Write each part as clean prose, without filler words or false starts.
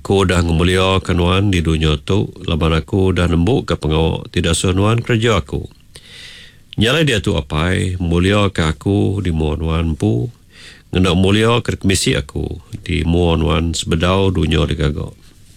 aku dah ngemulia kanuan di dunia tu, laban aku dah nembuk ke pengawak tidak senuan kerja aku. Nyala dia tu apai, mulia ke aku di muan pu, ngendak mulia ke misi aku di muan sebedau dunia digagak.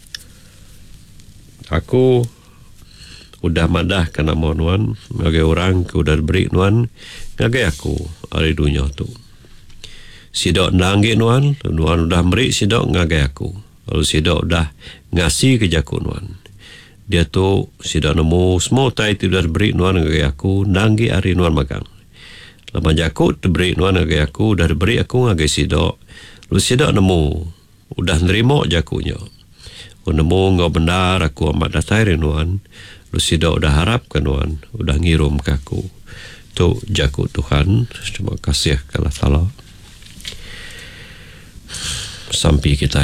Aku udah madah kena muan ngagai orang ku udah beri nuan ngagai aku hari dunia tu. Sidak nanggi nuan udah beri sidak ngagai aku. Lalu sidak udah ngasih ke jaku nuan. Dia tu sidak nemu semua tai tu udah beri nuan ngagai aku nanggi hari nuan magang. Laban jaku tu beri nuan ngagai aku udah beri aku ngagai sidak. Lalu sidak nemu udah nerima jakunya. Nemu ngau benar aku amat datai nuan. Lalu sidak udah harap ke nuan udah ngirum ke aku. Tu jaku Tuhan. Terima kasih Allah Ta'ala. Sampai kita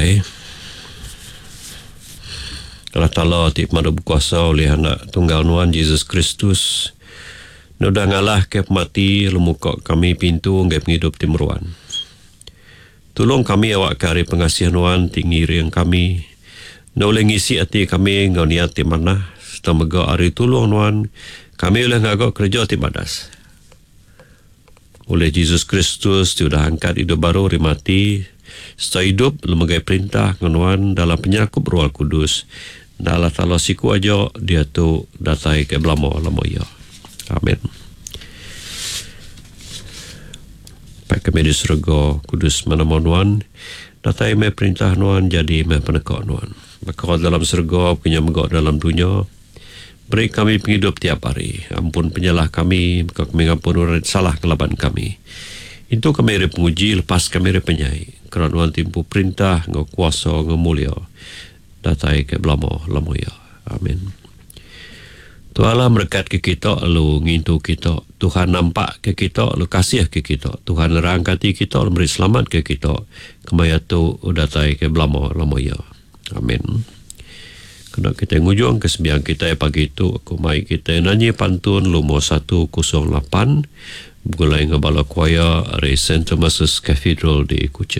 Allah Ta'ala ti madu berkuasa oleh anak tunggal nuan Yesus Kristus. Nudah ngalah ke mati lumukak kami pintu ngep ngidup timruan. Tolong kami awak kari pengasihan nuan tinggi yang kami. Noleh ngisi hati kami ngau niat ti mana. Setelah hari tolong nuan kami oleh ngagak kerja ti badas. Oleh Yesus Kristus ti udah angkat hidup baru rimati. Setelah hidup lembagai perintah nuan dalam penyakup Roh Kudus. Allah Ta'ala siku aja dia tu datai ke belamo ya. Amin. Pak kami di surga Kudus mana nuan datai me perintah nuan jadi me penekak nuan. Maka dalam surga punya megak dalam dunia. Beri kami penghidup tiap hari. Ampun penyalah kami, maka kami ampun salah kelaban kami. Itu kami ada penguji, lepas kami ada penyai. Kerana Tuhan timpu perintah, ngau kuasa, ngau mulia. Datai ke belamo ya. Amin. Tuhan Allah berkat ke kita, lalu ngintu kita. Tuhan nampak ke kita, lalu kasih ke kita. Tuhan rangkati kita, lalu beri selamat ke kita. Kemaya tu datai ke belamo ya. Amin. Kena kita ngujung kesembian kita pagi itu. Aku mai kita nyanyi pantun Lumo 108. Gulai ngabala kuaya dari St. Thomas's Cathedral di Kuching.